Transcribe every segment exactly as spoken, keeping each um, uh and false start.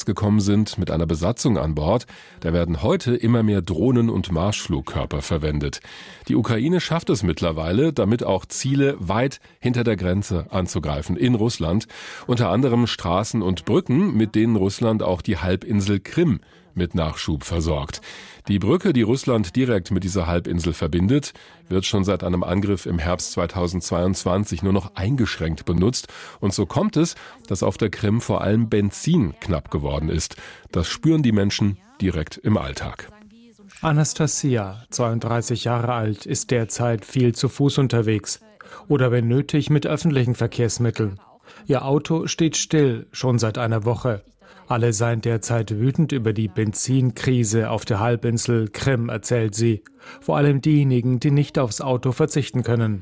gekommen sind mit einer Besatzung an Bord, da werden heute immer mehr Drohnen und Marschflugkörper verwendet. Die Ukraine schafft es mittlerweile, damit auch Ziele weit hinter der Grenze anzugreifen in Russland, unter anderem Straßen und Brücken, mit denen Russland auch die Halbinsel Krim mit Nachschub versorgt. Die Brücke, die Russland direkt mit dieser Halbinsel verbindet, wird schon seit einem Angriff im Herbst zweitausendzweiundzwanzig nur noch eingeschränkt benutzt. Und so kommt es, dass auf der Krim vor allem Benzin knapp geworden ist. Das spüren die Menschen direkt im Alltag. Anastasia, zweiunddreißig Jahre alt, ist derzeit viel zu Fuß unterwegs oder wenn nötig mit öffentlichen Verkehrsmitteln. Ihr Auto steht still, schon seit einer Woche. Alle seien derzeit wütend über die Benzinkrise auf der Halbinsel Krim, erzählt sie. Vor allem diejenigen, die nicht aufs Auto verzichten können.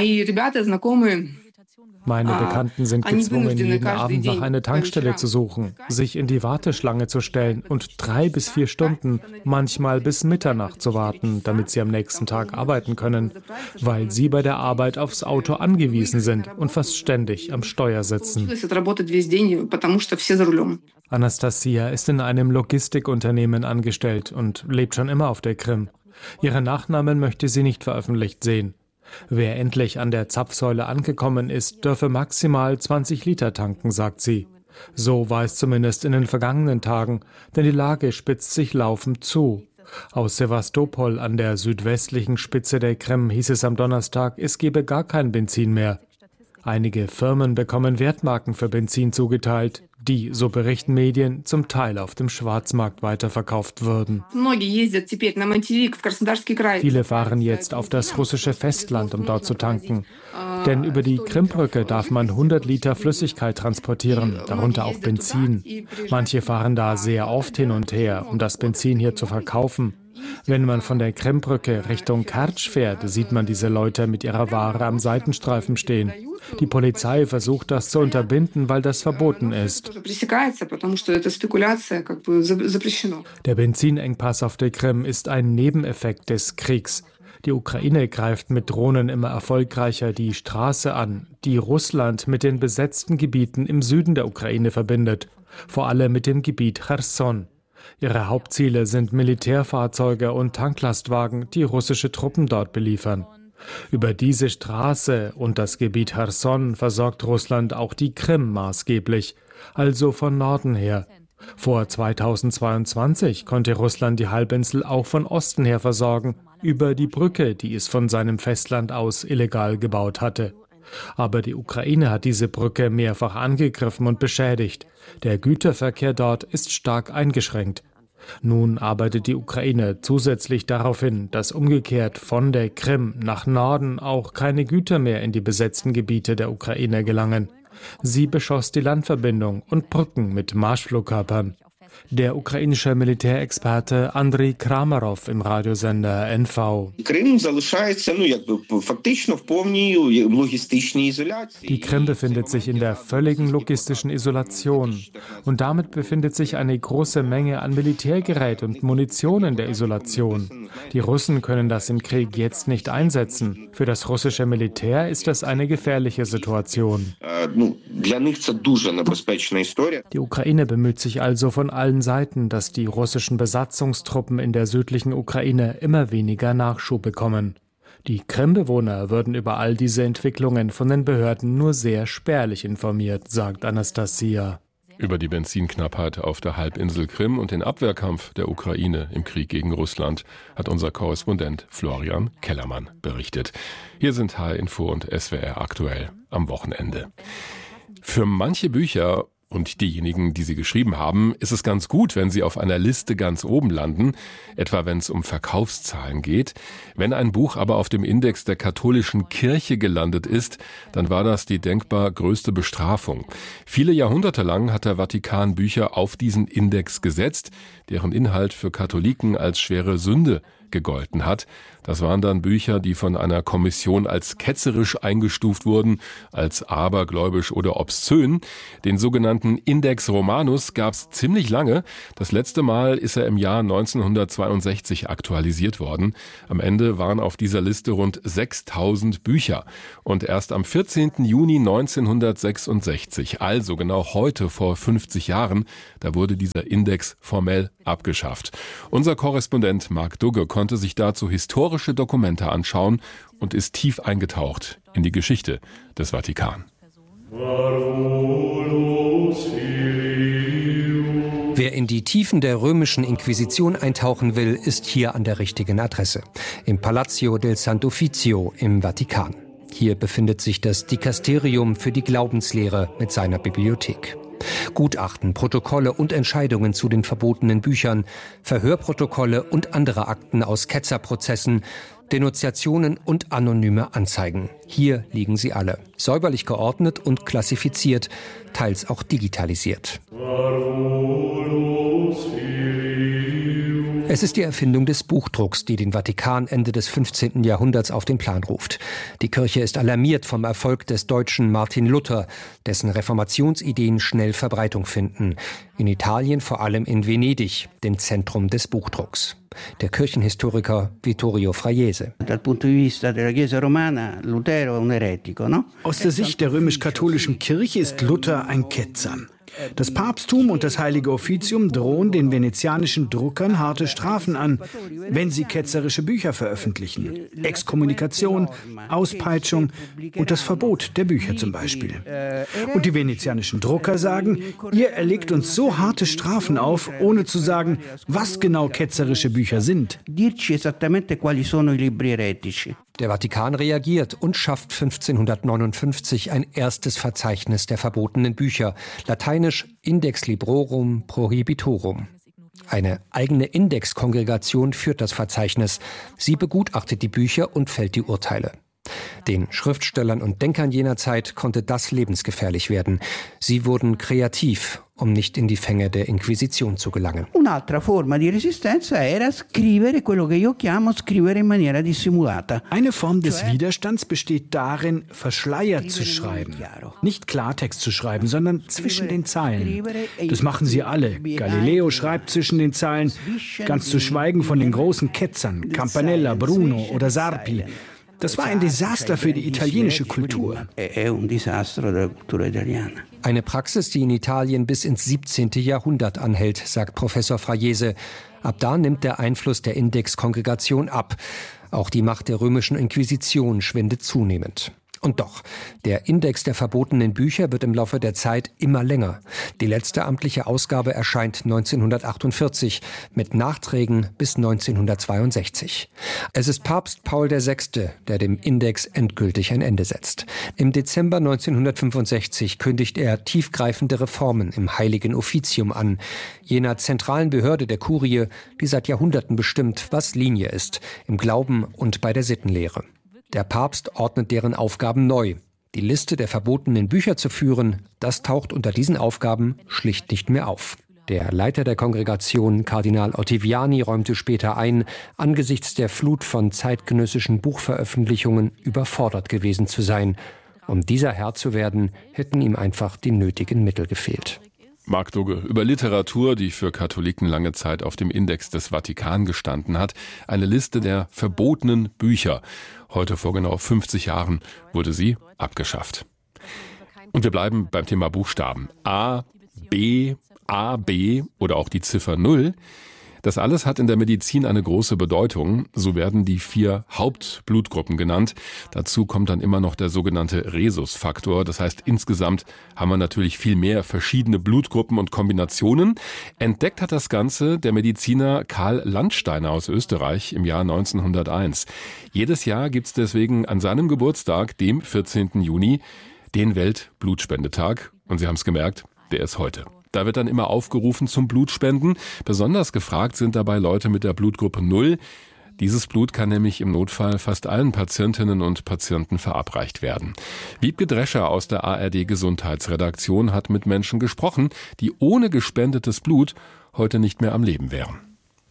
Meine Bekannten sind gezwungen, jeden Abend nach einer Tankstelle zu suchen, sich in die Warteschlange zu stellen und drei bis vier Stunden, manchmal bis Mitternacht zu warten, damit sie am nächsten Tag arbeiten können, weil sie bei der Arbeit aufs Auto angewiesen sind und fast ständig am Steuer sitzen. Anastasia ist in einem Logistikunternehmen angestellt und lebt schon immer auf der Krim. Ihren Nachnamen möchte sie nicht veröffentlicht sehen. Wer endlich an der Zapfsäule angekommen ist, dürfe maximal zwanzig Liter tanken, sagt sie. So war es zumindest in den vergangenen Tagen, denn die Lage spitzt sich laufend zu. Aus Sewastopol an der südwestlichen Spitze der Krim hieß es am Donnerstag, es gebe gar kein Benzin mehr. Einige Firmen bekommen Wertmarken für Benzin zugeteilt, die, so berichten Medien, zum Teil auf dem Schwarzmarkt weiterverkauft würden. Viele fahren jetzt auf das russische Festland, um dort zu tanken. Denn über die Krimbrücke darf man hundert Liter Flüssigkeit transportieren, darunter auch Benzin. Manche fahren da sehr oft hin und her, um das Benzin hier zu verkaufen. Wenn man von der Krimbrücke Richtung Kertsch fährt, sieht man diese Leute mit ihrer Ware am Seitenstreifen stehen. Die Polizei versucht das zu unterbinden, weil das verboten ist. Der Benzinengpass auf der Krim ist ein Nebeneffekt des Kriegs. Die Ukraine greift mit Drohnen immer erfolgreicher die Straße an, die Russland mit den besetzten Gebieten im Süden der Ukraine verbindet, vor allem mit dem Gebiet Cherson. Ihre Hauptziele sind Militärfahrzeuge und Tanklastwagen, die russische Truppen dort beliefern. Über diese Straße und das Gebiet Cherson versorgt Russland auch die Krim maßgeblich, also von Norden her. Vor zweitausendzweiundzwanzig konnte Russland die Halbinsel auch von Osten her versorgen, über die Brücke, die es von seinem Festland aus illegal gebaut hatte. Aber die Ukraine hat diese Brücke mehrfach angegriffen und beschädigt. Der Güterverkehr dort ist stark eingeschränkt. Nun arbeitet die Ukraine zusätzlich darauf hin, dass umgekehrt von der Krim nach Norden auch keine Güter mehr in die besetzten Gebiete der Ukraine gelangen. Sie beschoss die Landverbindung und Brücken mit Marschflugkörpern. Der ukrainische Militärexperte Andriy Kramarov im Radiosender N V. Die Krim befindet sich in der völligen logistischen Isolation. Und damit befindet sich eine große Menge an Militärgerät und Munition in der Isolation. Die Russen können das im Krieg jetzt nicht einsetzen. Für das russische Militär ist das eine gefährliche Situation. Die Ukraine bemüht sich also von allen Seiten, dass die russischen Besatzungstruppen in der südlichen Ukraine immer weniger Nachschub bekommen. Die Krim-Bewohner würden über all diese Entwicklungen von den Behörden nur sehr spärlich informiert, sagt Anastasia. Über die Benzinknappheit auf der Halbinsel Krim und den Abwehrkampf der Ukraine im Krieg gegen Russland hat unser Korrespondent Florian Kellermann berichtet. Hier sind H R Info und S W R aktuell am Wochenende. Für manche Bücher und diejenigen, die sie geschrieben haben, ist es ganz gut, wenn sie auf einer Liste ganz oben landen, etwa wenn es um Verkaufszahlen geht. Wenn ein Buch aber auf dem Index der katholischen Kirche gelandet ist, dann war das die denkbar größte Bestrafung. Viele Jahrhunderte lang hat der Vatikan Bücher auf diesen Index gesetzt, deren Inhalt für Katholiken als schwere Sünde gegolten hat. Das waren dann Bücher, die von einer Kommission als ketzerisch eingestuft wurden, als abergläubisch oder obszön. Den sogenannten Index Romanus gab es ziemlich lange. Das letzte Mal ist er im Jahr neunzehnhundertzweiundsechzig aktualisiert worden. Am Ende waren auf dieser Liste rund sechstausend Bücher. Und erst am vierzehnten Juni neunzehnhundertsechsundsechzig, also genau heute vor fünfzig Jahren, da wurde dieser Index formell abgeschafft. Unser Korrespondent Marc Dugge konnte sich dazu historische Dokumente anschauen und ist tief eingetaucht in die Geschichte des Vatikan. Wer in die Tiefen der römischen Inquisition eintauchen will, ist hier an der richtigen Adresse. Im Palazzo del Sant'Uffizio im Vatikan. Hier befindet sich das Dikasterium für die Glaubenslehre mit seiner Bibliothek. Gutachten, Protokolle und Entscheidungen zu den verbotenen Büchern, Verhörprotokolle und andere Akten aus Ketzerprozessen, Denunziationen und anonyme Anzeigen. Hier liegen sie alle, säuberlich geordnet und klassifiziert, teils auch digitalisiert. Es ist die Erfindung des Buchdrucks, die den Vatikan Ende des fünfzehnten Jahrhunderts auf den Plan ruft. Die Kirche ist alarmiert vom Erfolg des deutschen Martin Luther, dessen Reformationsideen schnell Verbreitung finden. In Italien vor allem in Venedig, dem Zentrum des Buchdrucks. Der Kirchenhistoriker Vittorio Fraiese. Aus der Sicht der römisch-katholischen Kirche ist Luther ein Ketzer. Das Papsttum und das Heilige Offizium drohen den venezianischen Druckern harte Strafen an, wenn sie ketzerische Bücher veröffentlichen. Exkommunikation, Auspeitschung und das Verbot der Bücher zum Beispiel. Und die venezianischen Drucker sagen, ihr erlegt uns so harte Strafen auf, ohne zu sagen, was genau ketzerische Bücher sind. Der Vatikan reagiert und schafft fünfzehnhundertneunundfünfzig ein erstes Verzeichnis der verbotenen Bücher, lateinisch Index Librorum Prohibitorum. Eine eigene Indexkongregation führt das Verzeichnis. Sie begutachtet die Bücher und fällt die Urteile. Den Schriftstellern und Denkern jener Zeit konnte das lebensgefährlich werden. Sie wurden kreativ, um nicht in die Fänge der Inquisition zu gelangen. Eine Form des Widerstands besteht darin, verschleiert zu schreiben. Nicht Klartext zu schreiben, sondern zwischen den Zeilen. Das machen sie alle. Galileo schreibt zwischen den Zeilen, ganz zu schweigen von den großen Ketzern, Campanella, Bruno oder Sarpi. Das war ein Desaster für die italienische Kultur. Eine Praxis, die in Italien bis ins siebzehnte Jahrhundert anhält, sagt Professor Fraiese. Ab da nimmt der Einfluss der Indexkongregation ab. Auch die Macht der römischen Inquisition schwindet zunehmend. Und doch, der Index der verbotenen Bücher wird im Laufe der Zeit immer länger. Die letzte amtliche Ausgabe erscheint neunzehnhundertachtundvierzig, mit Nachträgen bis neunzehnhundertzweiundsechzig. Es ist Papst Paul der Sechste, der dem Index endgültig ein Ende setzt. Im Dezember neunzehnhundertfünfundsechzig kündigt er tiefgreifende Reformen im Heiligen Offizium an, jener zentralen Behörde der Kurie, die seit Jahrhunderten bestimmt, was Linie ist, im Glauben und bei der Sittenlehre. Der Papst ordnet deren Aufgaben neu. Die Liste der verbotenen Bücher zu führen, das taucht unter diesen Aufgaben schlicht nicht mehr auf. Der Leiter der Kongregation, Kardinal Ottaviani, räumte später ein, angesichts der Flut von zeitgenössischen Buchveröffentlichungen überfordert gewesen zu sein. Um dieser Herr zu werden, hätten ihm einfach die nötigen Mittel gefehlt. Marc Dugge über Literatur, die für Katholiken lange Zeit auf dem Index des Vatikan gestanden hat. Eine Liste der verbotenen Bücher. Heute vor genau fünfzig Jahren wurde sie abgeschafft. Und wir bleiben beim Thema Buchstaben. A, B, A, B oder auch die Ziffer null. Das alles hat in der Medizin eine große Bedeutung. So werden die vier Hauptblutgruppen genannt. Dazu kommt dann immer noch der sogenannte Rhesusfaktor. Das heißt, insgesamt haben wir natürlich viel mehr verschiedene Blutgruppen und Kombinationen. Entdeckt hat das Ganze der Mediziner Karl Landsteiner aus Österreich im Jahr neunzehnhunderteins. Jedes Jahr gibt es deswegen an seinem Geburtstag, dem vierzehnten Juni, den Weltblutspendetag. Und Sie haben es gemerkt, der ist heute. Da wird dann immer aufgerufen zum Blutspenden. Besonders gefragt sind dabei Leute mit der Blutgruppe null. Dieses Blut kann nämlich im Notfall fast allen Patientinnen und Patienten verabreicht werden. Wiebke Drescher aus der A R D Gesundheitsredaktion hat mit Menschen gesprochen, die ohne gespendetes Blut heute nicht mehr am Leben wären.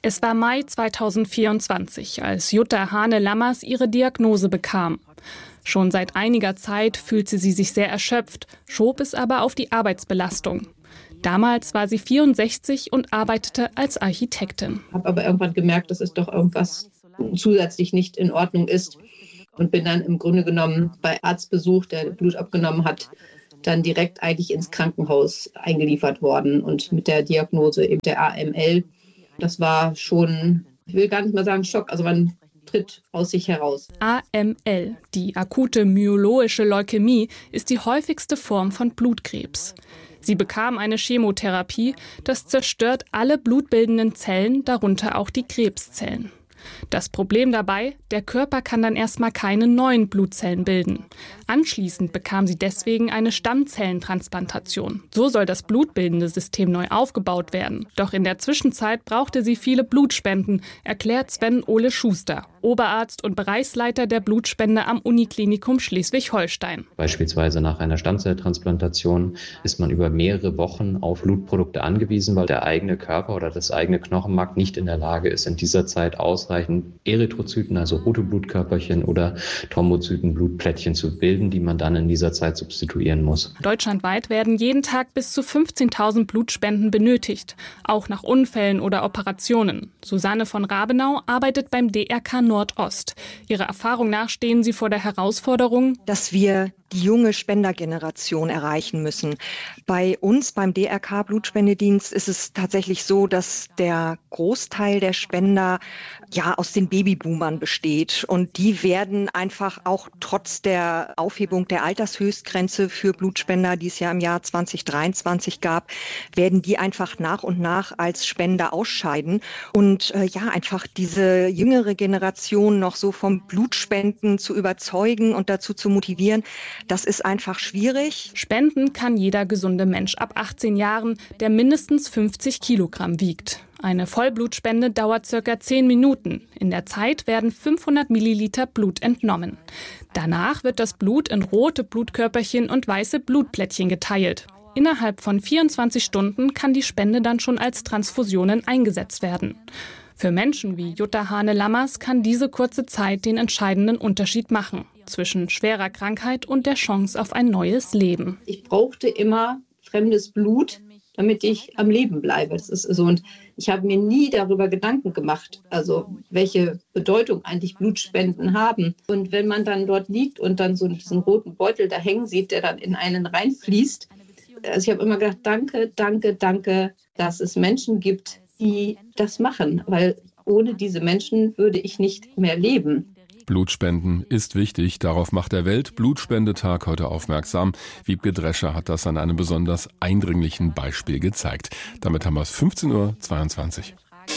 Es war Mai zweitausendvierundzwanzig, als Jutta Hane-Lammers ihre Diagnose bekam. Schon seit einiger Zeit fühlte sie sich sehr erschöpft, schob es aber auf die Arbeitsbelastung. Damals war sie vierundsechzig und arbeitete als Architektin. Ich habe aber irgendwann gemerkt, dass es doch irgendwas zusätzlich nicht in Ordnung ist und bin dann im Grunde genommen bei Arztbesuch, der Blut abgenommen hat, dann direkt eigentlich ins Krankenhaus eingeliefert worden und mit der Diagnose eben der A M L. Das war schon, ich will gar nicht mal sagen Schock, also man tritt aus sich heraus. A M L, die akute myeloische Leukämie, ist die häufigste Form von Blutkrebs. Sie bekam eine Chemotherapie, das zerstört alle blutbildenden Zellen, darunter auch die Krebszellen. Das Problem dabei, der Körper kann dann erstmal keine neuen Blutzellen bilden. Anschließend bekam sie deswegen eine Stammzellentransplantation. So soll das blutbildende System neu aufgebaut werden. Doch in der Zwischenzeit brauchte sie viele Blutspenden, erklärt Sven Ole Schuster, Oberarzt und Bereichsleiter der Blutspende am Uniklinikum Schleswig-Holstein. Beispielsweise nach einer Stammzelltransplantation ist man über mehrere Wochen auf Blutprodukte angewiesen, weil der eigene Körper oder das eigene Knochenmark nicht in der Lage ist, in dieser Zeit ausreichend Erythrozyten, also rote Blutkörperchen oder Thrombozyten, Blutplättchen zu bilden, die man dann in dieser Zeit substituieren muss. Deutschlandweit werden jeden Tag bis zu fünfzehntausend Blutspenden benötigt, auch nach Unfällen oder Operationen. Susanne von Rabenau arbeitet beim D R K Nordost. Ihrer Erfahrung nach stehen sie vor der Herausforderung, dass wir die junge Spendergeneration erreichen müssen. Bei uns beim D R K Blutspendedienst ist es tatsächlich so, dass der Großteil der Spender ja aus den Babyboomern besteht. Und die werden einfach auch trotz der Aufhebung der Altershöchstgrenze für Blutspender, die es ja im Jahr zwanzig dreiundzwanzig gab, werden die einfach nach und nach als Spender ausscheiden. Und äh, ja, einfach diese jüngere Generation noch so vom Blutspenden zu überzeugen und dazu zu motivieren, das ist einfach schwierig. Spenden kann jeder gesunde Mensch ab achtzehn Jahren, der mindestens fünfzig Kilogramm wiegt. Eine Vollblutspende dauert circa zehn Minuten. In der Zeit werden fünfhundert Milliliter Blut entnommen. Danach wird das Blut in rote Blutkörperchen und weiße Blutplättchen geteilt. Innerhalb von vierundzwanzig Stunden kann die Spende dann schon als Transfusionen eingesetzt werden. Für Menschen wie Jutta Hane-Lammers kann diese kurze Zeit den entscheidenden Unterschied machen zwischen schwerer Krankheit und der Chance auf ein neues Leben. Ich brauchte immer fremdes Blut, damit ich am Leben bleibe. Das ist so. Und ich habe mir nie darüber Gedanken gemacht, also welche Bedeutung eigentlich Blutspenden haben. Und wenn man dann dort liegt und dann so diesen roten Beutel da hängen sieht, der dann in einen reinfließt, also ich habe immer gedacht, danke, danke, danke, dass es Menschen gibt, die das machen, weil ohne diese Menschen würde ich nicht mehr leben. Blutspenden ist wichtig, darauf macht der Weltblutspendetag heute aufmerksam. Wiebke Drescher hat das an einem besonders eindringlichen Beispiel gezeigt. Damit haben wir es fünfzehn Uhr zweiundzwanzig.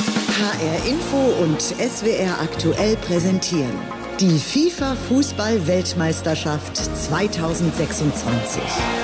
H R Info und S W R aktuell präsentieren die FIFA-Fußball-Weltmeisterschaft zweitausendsechsundzwanzig.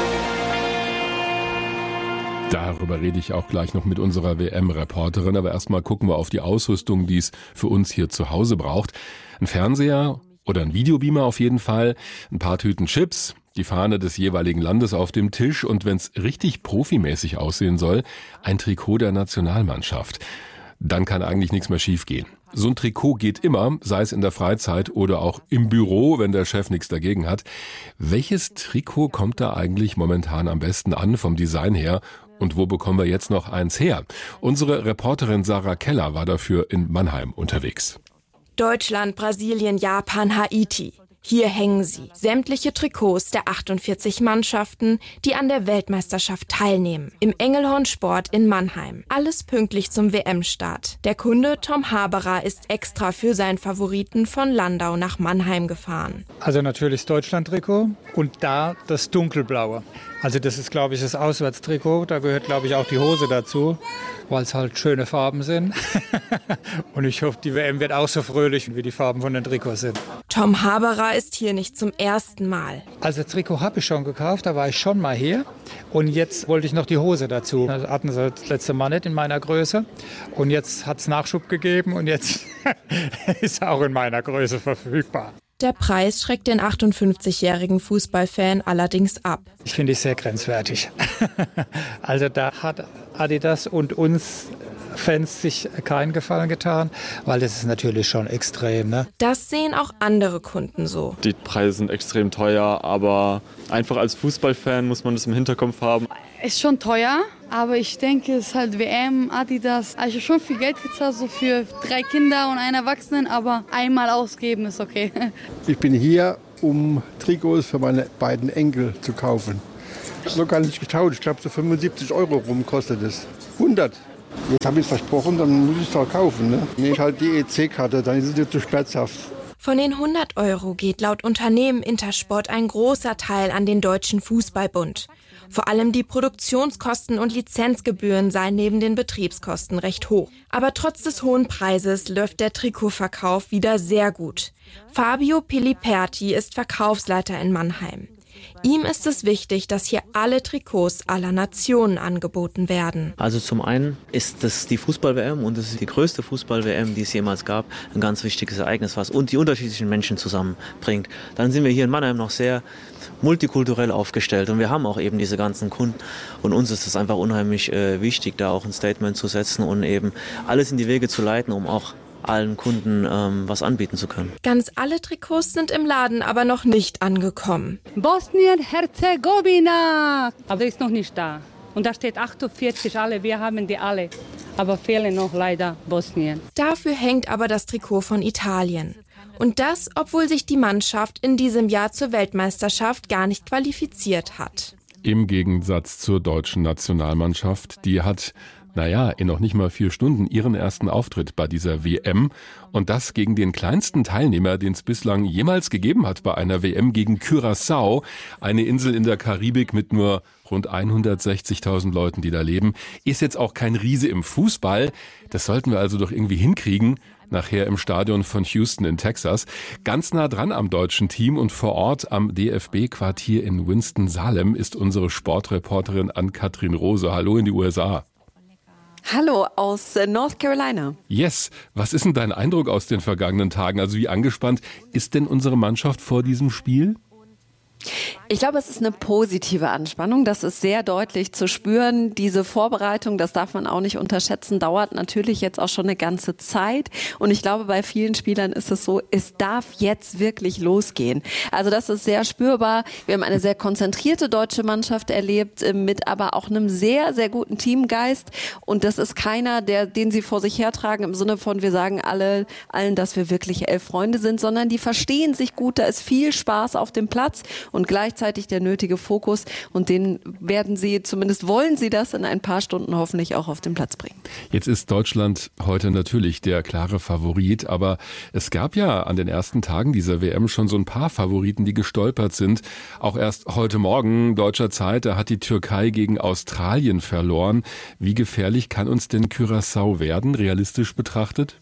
Darüber rede ich auch gleich noch mit unserer W M-Reporterin. Aber erstmal gucken wir auf die Ausrüstung, die es für uns hier zu Hause braucht. Ein Fernseher oder ein Videobeamer auf jeden Fall, ein paar Tüten Chips, die Fahne des jeweiligen Landes auf dem Tisch und wenn es richtig profimäßig aussehen soll, ein Trikot der Nationalmannschaft. Dann kann eigentlich nichts mehr schiefgehen. So ein Trikot geht immer, sei es in der Freizeit oder auch im Büro, wenn der Chef nichts dagegen hat. Welches Trikot kommt da eigentlich momentan am besten an vom Design her? Und wo bekommen wir jetzt noch eins her? Unsere Reporterin Sarah Keller war dafür in Mannheim unterwegs. Deutschland, Brasilien, Japan, Haiti. Hier hängen sie, sämtliche Trikots der achtundvierzig Mannschaften, die an der Weltmeisterschaft teilnehmen. Im Engelhorn Sport in Mannheim. Alles pünktlich zum W M-Start. Der Kunde Tom Haberer ist extra für seinen Favoriten von Landau nach Mannheim gefahren. Also natürlich das Deutschland-Trikot und da das dunkelblaue. Also das ist, glaube ich, das Auswärtstrikot. Da gehört, glaube ich, auch die Hose dazu, weil es halt schöne Farben sind. Und ich hoffe, die W M wird auch so fröhlich, wie die Farben von den Trikots sind. Tom Haberer ist hier nicht zum ersten Mal. Also das Trikot habe ich schon gekauft, da war ich schon mal hier. Und jetzt wollte ich noch die Hose dazu. Das hatten sie das letzte Mal nicht in meiner Größe. Und jetzt hat es Nachschub gegeben und jetzt ist auch in meiner Größe verfügbar. Der Preis schreckt den achtundfünfzigjährigen Fußballfan allerdings ab. Ich finde es sehr grenzwertig. Also da hat Adidas und uns Fans sich keinen Gefallen getan, weil das ist natürlich schon extrem. Ne? Das sehen auch andere Kunden so. Die Preise sind extrem teuer, aber einfach als Fußballfan muss man das im Hinterkopf haben. Ist schon teuer, aber ich denke, es ist halt W M, Adidas. Also schon viel Geld gezahlt, so für drei Kinder und einen Erwachsenen, aber einmal ausgeben ist okay. Ich bin hier, um Trikots für meine beiden Enkel zu kaufen. Ich habe noch gar nicht getauscht, ich glaube so fünfundsiebzig Euro rum kostet es. hundert. Jetzt habe ich es versprochen, dann muss ich es auch kaufen. Ne? Nehme ich halt die E C-Karte, dann ist es nicht zu schmerzhaft. Von den hundert Euro geht laut Unternehmen Intersport ein großer Teil an den Deutschen Fußballbund. Vor allem die Produktionskosten und Lizenzgebühren seien neben den Betriebskosten recht hoch. Aber trotz des hohen Preises läuft der Trikotverkauf wieder sehr gut. Fabio Piliperti ist Verkaufsleiter in Mannheim. Ihm ist es wichtig, dass hier alle Trikots aller Nationen angeboten werden. Also zum einen ist das die Fußball-W M und das ist die größte Fußball-W M, die es jemals gab. Ein ganz wichtiges Ereignis, was und die unterschiedlichen Menschen zusammenbringt. Dann sind wir hier in Mannheim noch sehr multikulturell aufgestellt und wir haben auch eben diese ganzen Kunden. Und uns ist es einfach unheimlich äh, wichtig, da auch ein Statement zu setzen und eben alles in die Wege zu leiten, um auch allen Kunden ähm, was anbieten zu können. Ganz alle Trikots sind im Laden aber noch nicht angekommen. Bosnien-Herzegowina, aber ist noch nicht da. Und da steht achtundvierzig, alle, wir haben die alle. Aber fehlen noch leider Bosnien. Dafür hängt aber das Trikot von Italien. Und das, obwohl sich die Mannschaft in diesem Jahr zur Weltmeisterschaft gar nicht qualifiziert hat. Im Gegensatz zur deutschen Nationalmannschaft, die hat naja, in noch nicht mal vier Stunden ihren ersten Auftritt bei dieser W M. Und das gegen den kleinsten Teilnehmer, den es bislang jemals gegeben hat bei einer W M, gegen Curaçao. Eine Insel in der Karibik mit nur rund hundertsechzigtausend Leuten, die da leben. Ist jetzt auch kein Riese im Fußball. Das sollten wir also doch irgendwie hinkriegen. Nachher im Stadion von Houston in Texas. Ganz nah dran am deutschen Team und vor Ort am D F B-Quartier in Winston-Salem ist unsere Sportreporterin Ann-Kathrin Rose. Hallo in die U S A. Hallo aus North Carolina. Yes, was ist denn dein Eindruck aus den vergangenen Tagen? Also wie angespannt ist denn unsere Mannschaft vor diesem Spiel? Ich glaube, es ist eine positive Anspannung. Das ist sehr deutlich zu spüren. Diese Vorbereitung, das darf man auch nicht unterschätzen, dauert natürlich jetzt auch schon eine ganze Zeit. Und ich glaube, bei vielen Spielern ist es so, es darf jetzt wirklich losgehen. Also das ist sehr spürbar. Wir haben eine sehr konzentrierte deutsche Mannschaft erlebt, mit aber auch einem sehr, sehr guten Teamgeist. Und das ist keiner, der, den sie vor sich hertragen im Sinne von, wir sagen alle, allen, dass wir wirklich elf Freunde sind, sondern die verstehen sich gut. Da ist viel Spaß auf dem Platz. Und gleichzeitig der nötige Fokus und den werden sie, zumindest wollen sie das in ein paar Stunden hoffentlich auch auf den Platz bringen. Jetzt ist Deutschland heute natürlich der klare Favorit, aber es gab ja an den ersten Tagen dieser W M schon so ein paar Favoriten, die gestolpert sind. Auch erst heute Morgen deutscher Zeit, da hat die Türkei gegen Australien verloren. Wie gefährlich kann uns denn Curaçao werden, realistisch betrachtet?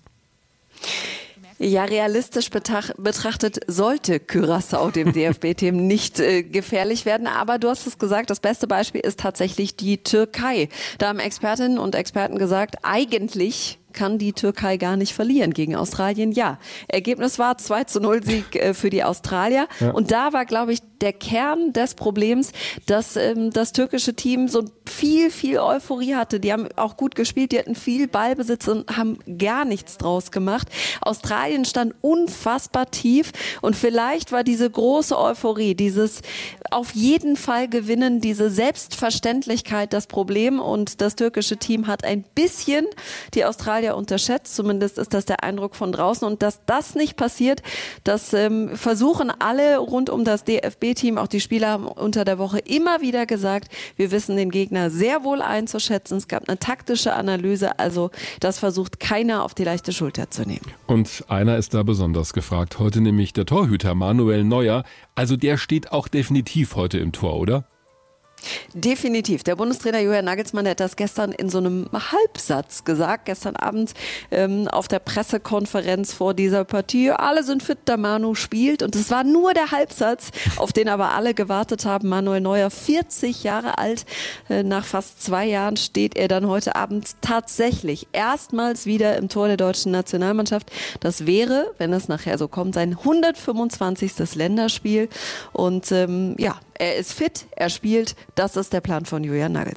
Ja, realistisch betrachtet sollte Curaçao dem D F B-Team nicht äh, gefährlich werden. Aber du hast es gesagt, das beste Beispiel ist tatsächlich die Türkei. Da haben Expertinnen und Experten gesagt, eigentlich kann die Türkei gar nicht verlieren gegen Australien. Ja, Ergebnis war zwei zu null Sieg äh, für die Australier. Ja. Und da war, glaube ich, der Kern des Problems, dass ähm, das türkische Team so viel, viel Euphorie hatte. Die haben auch gut gespielt, die hatten viel Ballbesitz und haben gar nichts draus gemacht. Australien stand unfassbar tief und vielleicht war diese große Euphorie, dieses auf jeden Fall gewinnen, diese Selbstverständlichkeit das Problem und das türkische Team hat ein bisschen die Australier unterschätzt, zumindest ist das der Eindruck von draußen und dass das nicht passiert, das ähm, versuchen alle rund um das D F B-Team, auch die Spieler haben unter der Woche immer wieder gesagt, wir wissen den Gegner sehr wohl einzuschätzen, es gab eine taktische Analyse, also das versucht keiner auf die leichte Schulter zu nehmen. Und einer ist da besonders gefragt, heute nämlich der Torhüter Manuel Neuer, also der steht auch definitiv heute im Tor, oder? Definitiv. Der Bundestrainer Julian Nagelsmann, der hat das gestern in so einem Halbsatz gesagt, gestern Abend ähm, auf der Pressekonferenz vor dieser Partie. Alle sind fit, der Manu spielt und es war nur der Halbsatz, auf den aber alle gewartet haben. Manuel Neuer, vierzig Jahre alt, äh, nach fast zwei Jahren steht er dann heute Abend tatsächlich erstmals wieder im Tor der deutschen Nationalmannschaft. Das wäre, wenn es nachher so kommt, sein hundertfünfundzwanzigstes Länderspiel und ähm, ja, er ist fit, er spielt. Das ist der Plan von Julian Nagelsmann.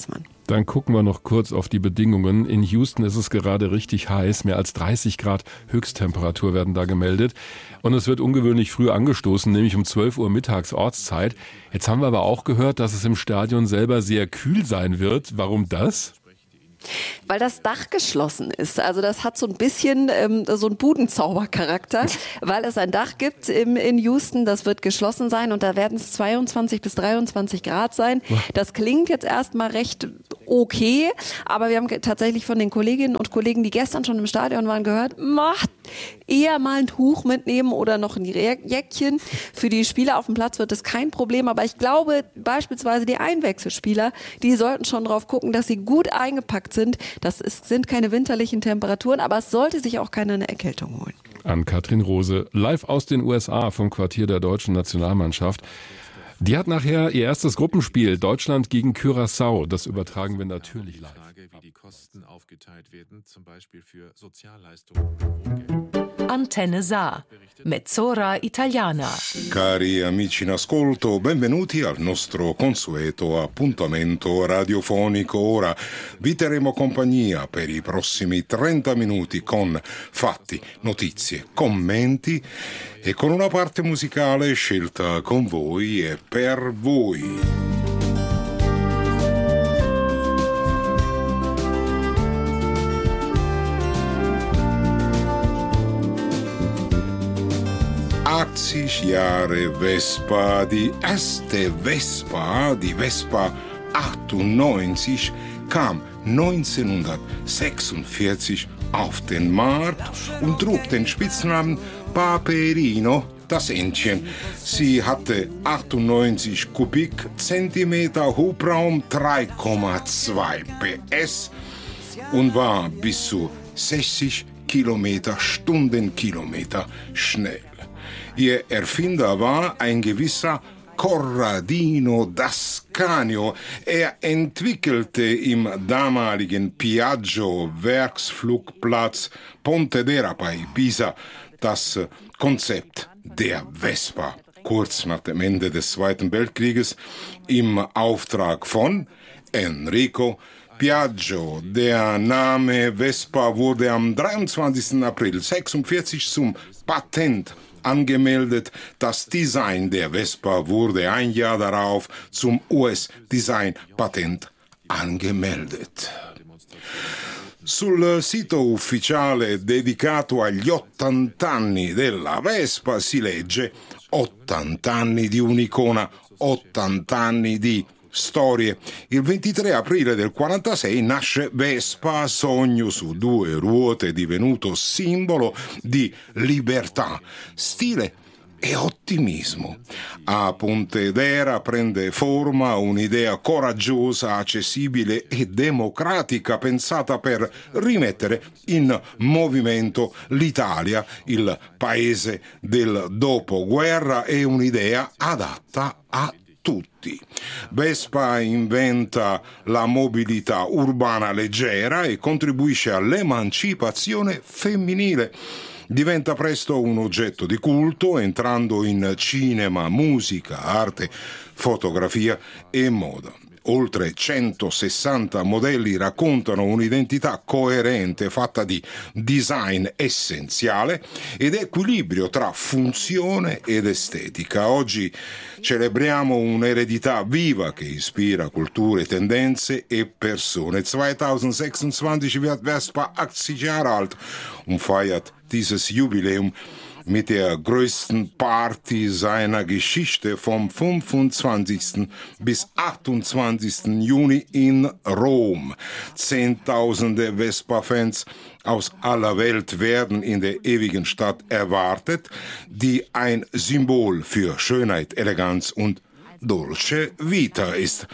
Dann gucken wir noch kurz auf die Bedingungen. In Houston ist es gerade richtig heiß. Mehr als dreißig Grad Höchsttemperatur werden da gemeldet. Und es wird ungewöhnlich früh angestoßen, nämlich um zwölf Uhr mittags Ortszeit. Jetzt haben wir aber auch gehört, dass es im Stadion selber sehr kühl sein wird. Warum das? Weil das Dach geschlossen ist. Also das hat so ein bisschen ähm, so einen Budenzaubercharakter, weil es ein Dach gibt im, in Houston, das wird geschlossen sein und da werden es zweiundzwanzig bis dreiundzwanzig Grad sein. Das klingt jetzt erstmal recht okay, aber wir haben tatsächlich von den Kolleginnen und Kollegen, die gestern schon im Stadion waren, gehört, macht eher mal ein Tuch mitnehmen oder noch ein Jäckchen. Für die Spieler auf dem Platz wird das kein Problem, aber ich glaube beispielsweise die Einwechselspieler, die sollten schon drauf gucken, dass sie gut eingepackt sind. Das ist, sind keine winterlichen Temperaturen, aber es sollte sich auch keiner eine Erkältung holen. Ann-Kathrin Rose, live aus den U S A vom Quartier der deutschen Nationalmannschaft. Die hat nachher ihr erstes Gruppenspiel, Deutschland gegen Curaçao. Das übertragen wir natürlich live. Wie die Kosten aufgeteilt werden, zum Beispiel für Sozialleistungen. Antenne Saar, Mezz'ora Italiana. Cari amici in ascolto, benvenuti al nostro consueto appuntamento radiofonico. Ora vi terremo compagnia per i prossimi trenta minuti con fatti, notizie, commenti e con una parte musicale scelta con voi e per voi. achtzig Jahre Vespa, die erste Vespa, die Vespa achtundneunzig, kam neunzehnhundertsechsundvierzig auf den Markt und trug den Spitznamen Paperino, das Entchen. Sie hatte achtundneunzig Kubikzentimeter Hubraum, drei Komma zwei P S und war bis zu sechzig Kilometer Stundenkilometer schnell. Ihr Erfinder war ein gewisser Corradino d'Ascanio. Er entwickelte im damaligen Piaggio-Werksflugplatz Pontedera bei Pisa das Konzept der Vespa. Kurz nach dem Ende des Zweiten Weltkrieges im Auftrag von Enrico Piaggio. Der Name Vespa wurde am dreiundzwanzigsten April sechsundvierzig zum Patent angemeldet. Das Design der Vespa wurde ein Jahr darauf zum U S-Design-Patent angemeldet. Sul sito ufficiale dedicato agli ottant'anni della Vespa si legge ottant'anni di un'icona, ottant'anni di storie. Il ventitré aprile del quarantasei nasce Vespa, sogno su due ruote divenuto simbolo di libertà, stile e ottimismo. A Pontedera prende forma un'idea coraggiosa, accessibile e democratica pensata per rimettere in movimento l'Italia, il paese del dopoguerra, e un'idea adatta a tutti. Vespa inventa la mobilità urbana leggera e contribuisce all'emancipazione femminile. Diventa presto un oggetto di culto, entrando in cinema, musica, arte, fotografia e moda. Oltre centosessanta modelli raccontano un'identità coerente fatta di design essenziale ed equilibrio tra funzione ed estetica. Oggi celebriamo un'eredità viva che ispira culture, tendenze e persone. zweitausendsechsundzwanzig wird Vespa achtzig Jahre alt und feiert dieses Jubiläum mit der größten Party seiner Geschichte vom fünfundzwanzigsten bis achtundzwanzigsten Juni in Rom. Zehntausende Vespa-Fans aus aller Welt werden in der ewigen Stadt erwartet, die ein Symbol für Schönheit, Eleganz und Dolce Vita ist.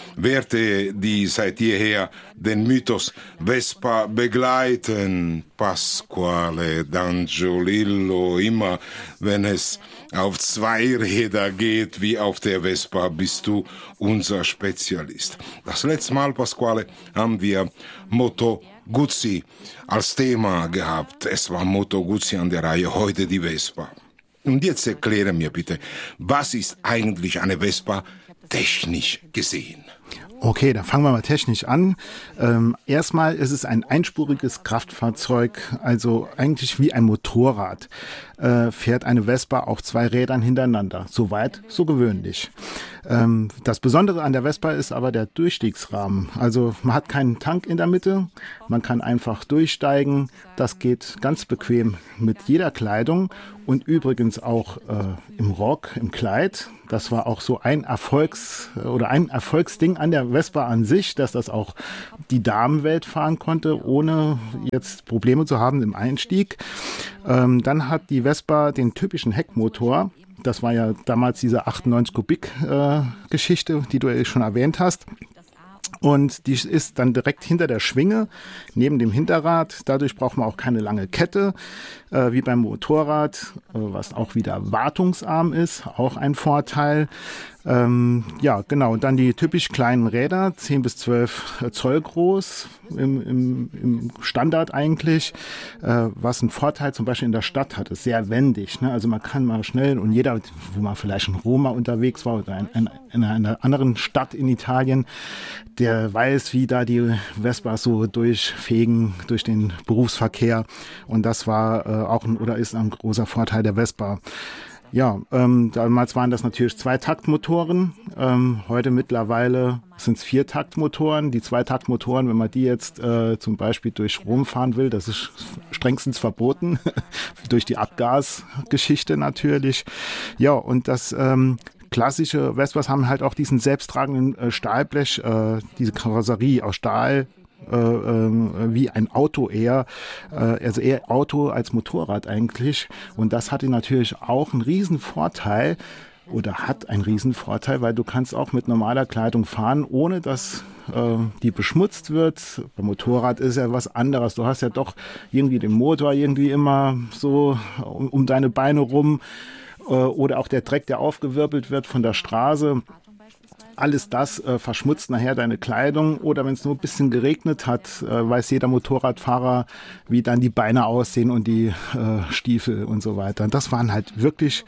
Werte, die seit jeher den Mythos Vespa begleiten, Pasquale d'Angiolillo, immer wenn es auf zwei Räder geht, wie auf der Vespa, bist du unser Spezialist. Das letzte Mal, Pasquale, haben wir Moto Guzzi als Thema gehabt. Es war Moto Guzzi an der Reihe, heute die Vespa. Und jetzt erkläre mir bitte, was ist eigentlich eine Vespa technisch gesehen? Okay, dann fangen wir mal technisch an. Ähm, erstmal ist es ein einspuriges Kraftfahrzeug, also eigentlich wie ein Motorrad. Äh, fährt eine Vespa auf zwei Rädern hintereinander. So weit, so gewöhnlich. Ähm, das Besondere an der Vespa ist aber der Durchstiegsrahmen. Also man hat keinen Tank in der Mitte, man kann einfach durchsteigen. Das geht ganz bequem mit jeder Kleidung und übrigens auch äh, im Rock, im Kleid. Das war auch so ein Erfolgs- oder ein Erfolgsding an der Vespa an sich, dass das auch die Damenwelt fahren konnte, ohne jetzt Probleme zu haben im Einstieg. Ähm, dann hat die Vespa den typischen Heckmotor. Das war ja damals diese achtundneunzig Kubik äh, Geschichte, die du ja schon erwähnt hast. Und die ist dann direkt hinter der Schwinge, neben dem Hinterrad. Dadurch braucht man auch keine lange Kette, äh, wie beim Motorrad, äh, was auch wieder wartungsarm ist, auch ein Vorteil. Ähm, ja, genau. Und dann die typisch kleinen Räder, zehn bis zwölf Zoll groß, im, im, im Standard eigentlich, äh, was einen Vorteil zum Beispiel in der Stadt hat, ist sehr wendig. Ne? Also man kann mal schnell, und jeder, wo man vielleicht in Roma unterwegs war oder in, in, in einer anderen Stadt in Italien, der weiß, wie da die Vespas so durchfegen durch den Berufsverkehr. Und das war äh, auch ein, oder ist ein großer Vorteil der Vespa. Ja, ähm, damals waren das natürlich Zweitaktmotoren. Ähm, heute mittlerweile sind es Viertaktmotoren. Die Zweitaktmotoren, wenn man die jetzt äh, zum Beispiel durch Rom fahren will, das ist strengstens verboten. Durch die Abgasgeschichte natürlich. Ja, und das ähm, klassische Vespas haben halt auch diesen selbsttragenden äh, Stahlblech, äh, diese Karosserie aus Stahl. Äh, äh, wie ein Auto eher, äh, also eher Auto als Motorrad eigentlich. Und das hatte natürlich auch einen riesen Vorteil oder hat einen riesen Vorteil, weil du kannst auch mit normaler Kleidung fahren, ohne dass äh, die beschmutzt wird. Beim Motorrad ist ja was anderes. Du hast ja doch irgendwie den Motor irgendwie immer so um, um deine Beine rum äh, oder auch der Dreck, der aufgewirbelt wird von der Straße. Alles das äh, verschmutzt nachher deine Kleidung, oder wenn es nur ein bisschen geregnet hat, äh, weiß jeder Motorradfahrer, wie dann die Beine aussehen und die äh, Stiefel und so weiter. Und das waren halt wirklich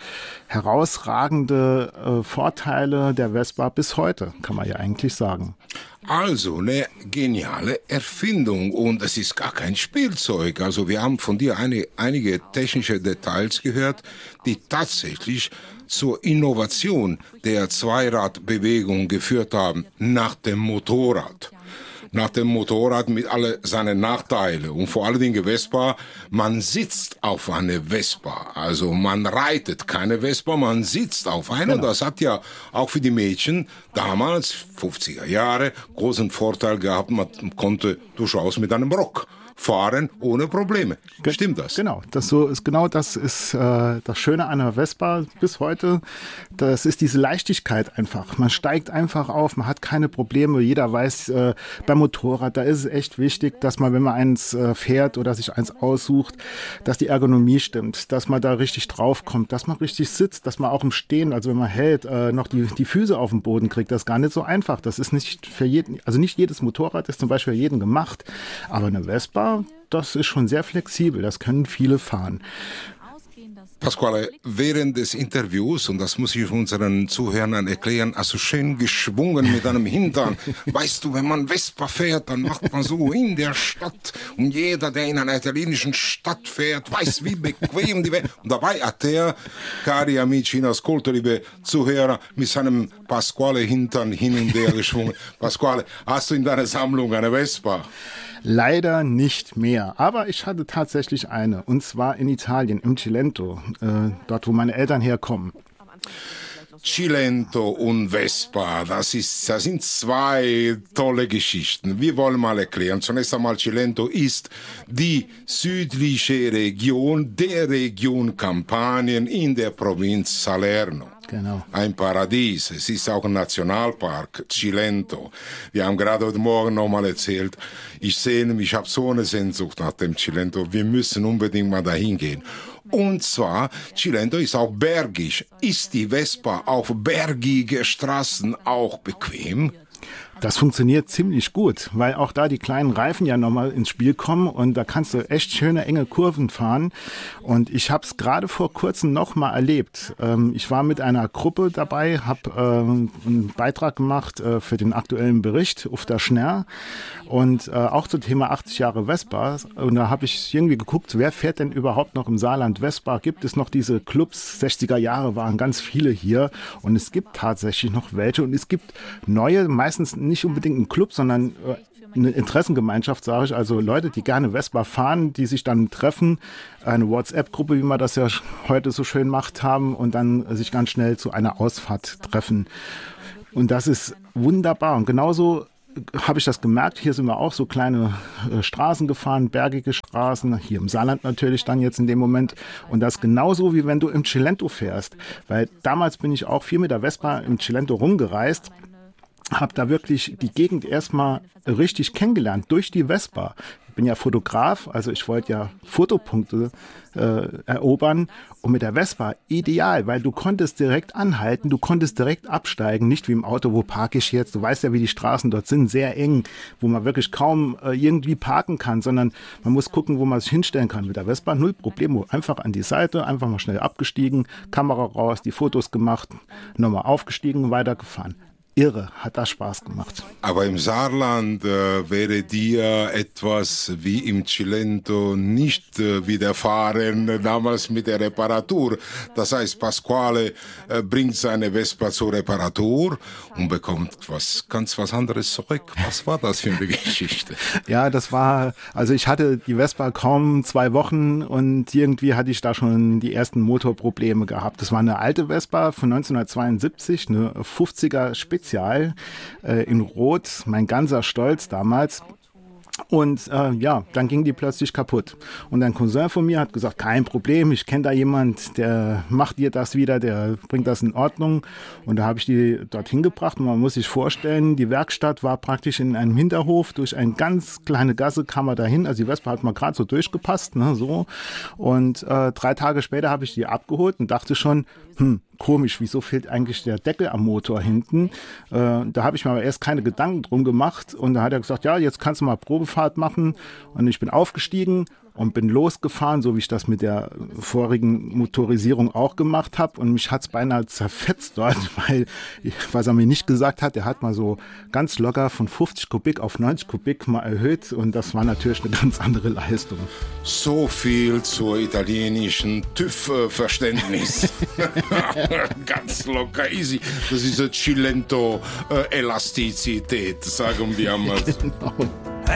herausragende äh, Vorteile der Vespa bis heute, kann man ja eigentlich sagen. Also eine geniale Erfindung, und es ist gar kein Spielzeug. Also wir haben von dir eine, einige technische Details gehört, die tatsächlich zur Innovation der Zweiradbewegung geführt haben, nach dem Motorrad. Nach dem Motorrad mit alle seinen Nachteilen. Und vor allen Dingen Vespa, man sitzt auf eine Vespa. Also man reitet keine Vespa, man sitzt auf eine. Genau. Und das hat ja auch für die Mädchen damals, fünfziger Jahre, großen Vorteil gehabt. Man konnte durchaus mit einem Rock fahren ohne Probleme. Stimmt das? Genau, das so ist genau das ist äh, das Schöne an der Vespa bis heute. Das ist diese Leichtigkeit einfach. Man steigt einfach auf, man hat keine Probleme. Jeder weiß, äh, beim Motorrad, da ist es echt wichtig, dass man, wenn man eins äh, fährt oder sich eins aussucht, dass die Ergonomie stimmt, dass man da richtig draufkommt, dass man richtig sitzt, dass man auch im Stehen, also wenn man hält, äh, noch die, die Füße auf den Boden kriegt. Das ist gar nicht so einfach. Das ist nicht für jeden, also nicht jedes Motorrad ist zum Beispiel für jeden gemacht, aber eine Vespa, das ist schon sehr flexibel, das können viele fahren. Pasquale, während des Interviews, und das muss ich unseren Zuhörern erklären, hast du schön geschwungen mit deinem Hintern. Weißt du, wenn man Vespa fährt, dann macht man so in der Stadt. Und jeder, der in einer italienischen Stadt fährt, weiß, wie bequem die Welt. Und dabei hat er, cari amici in ascolto, liebe Zuhörer, mit seinem Pasquale Hintern hin und her geschwungen. Pasquale, hast du in deiner Sammlung eine Vespa? Leider nicht mehr, aber ich hatte tatsächlich eine, und zwar in Italien, im Cilento, äh, dort wo meine Eltern herkommen. Cilento und Vespa, das, ist, das sind zwei tolle Geschichten. Wir wollen mal erklären. Zunächst einmal, Cilento ist die südliche Region der Region Kampanien in der Provinz Salerno. Genau. Ein Paradies. Es ist auch ein Nationalpark, Cilento. Wir haben gerade heute Morgen nochmal erzählt, ich sehne mich, ich habe so eine Sehnsucht nach dem Cilento. Wir müssen unbedingt mal dahin gehen. Und zwar, Cilento ist auch bergig. Ist die Vespa auf bergige Straßen auch bequem? Das funktioniert ziemlich gut, weil auch da die kleinen Reifen ja nochmal ins Spiel kommen und da kannst du echt schöne enge Kurven fahren. Und ich habe es gerade vor kurzem nochmal erlebt. Ähm, ich war mit einer Gruppe dabei, habe ähm, einen Beitrag gemacht äh, für den aktuellen Bericht auf der Schner und äh, auch zum Thema achtzig Jahre Vespa. Und da habe ich irgendwie geguckt, wer fährt denn überhaupt noch im Saarland Vespa? Gibt es noch diese Clubs? sechziger Jahre waren ganz viele hier und es gibt tatsächlich noch welche und es gibt neue, meistens nicht unbedingt ein Club, sondern eine Interessengemeinschaft, sage ich, also Leute, die gerne Vespa fahren, die sich dann treffen, eine WhatsApp-Gruppe, wie man das ja heute so schön macht haben und dann sich ganz schnell zu einer Ausfahrt treffen. Und das ist wunderbar und genauso habe ich das gemerkt, hier sind wir auch so kleine äh, Straßen gefahren, bergige Straßen, hier im Saarland natürlich dann jetzt in dem Moment und das genauso wie wenn du im Cilento fährst, weil damals bin ich auch viel mit der Vespa im Cilento rumgereist, habe da wirklich die Gegend erstmal richtig kennengelernt durch die Vespa. Ich bin ja Fotograf, also ich wollte ja Fotopunkte äh, erobern und mit der Vespa ideal, weil du konntest direkt anhalten, du konntest direkt absteigen, nicht wie im Auto, wo parke ich jetzt, du weißt ja, wie die Straßen dort sind, sehr eng, wo man wirklich kaum äh, irgendwie parken kann, sondern man muss gucken, wo man sich hinstellen kann. Mit der Vespa null Problemo, einfach an die Seite, einfach mal schnell abgestiegen, Kamera raus, die Fotos gemacht, nochmal aufgestiegen, weitergefahren. Irre, hat das Spaß gemacht. Aber im Saarland äh, wäre dir etwas wie im Cilento nicht äh, widerfahren, äh, damals mit der Reparatur. Das heißt, Pasquale äh, bringt seine Vespa zur Reparatur und bekommt was ganz was anderes zurück. Was war das für eine Geschichte? Ja, das war, also ich hatte die Vespa kaum zwei Wochen und irgendwie hatte ich da schon die ersten Motorprobleme gehabt. Das war eine alte Vespa von neunzehnhundertzweiundsiebzig, eine fünfziger Spezial. Äh, in Rot, mein ganzer Stolz damals. Und äh, ja, dann ging die plötzlich kaputt. Und ein Cousin von mir hat gesagt, kein Problem, ich kenne da jemand, der macht dir das wieder, der bringt das in Ordnung. Und da habe ich die dorthin gebracht und man muss sich vorstellen, die Werkstatt war praktisch in einem Hinterhof, durch eine ganz kleine Gasse kam man dahin, also die Vespa hat mal gerade so durchgepasst, ne, so. Und äh, drei Tage später habe ich die abgeholt und dachte schon, hm, komisch, wieso fehlt eigentlich der Deckel am Motor hinten? Äh, da habe ich mir aber erst keine Gedanken drum gemacht und da hat er gesagt, ja, jetzt kannst du mal Probefahrt machen und ich bin aufgestiegen und bin losgefahren, so wie ich das mit der vorigen Motorisierung auch gemacht habe und mich hat's beinahe zerfetzt dort, weil, was er mir nicht gesagt hat, er hat mal so ganz locker von fünfzig Kubik auf neunzig Kubik mal erhöht und das war natürlich eine ganz andere Leistung. So viel zur italienischen TÜV-Verständnis. Ganz locker, easy. Das ist eine Cilento-Elastizität, sagen wir mal. Genau.